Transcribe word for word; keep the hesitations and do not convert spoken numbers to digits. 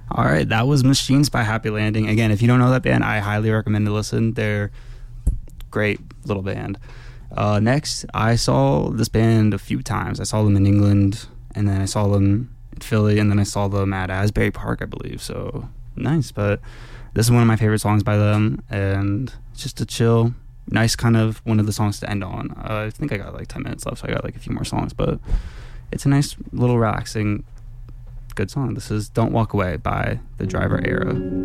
All right, that was Machines by Happy Landing. Again, if you don't know that band, I highly recommend to listen. They're great little band. Uh, next, I saw this band a few times. I saw them in England, and then I saw them in Philly, and then I saw them at Asbury Park, I believe. So nice. But this is one of my favorite songs by them, and it's just a chill, nice kind of one of the songs to end on. Uh, I think I got like ten minutes left, so I got like a few more songs, but it's a nice little relaxing good song. This is Don't Walk Away by The Driver Era.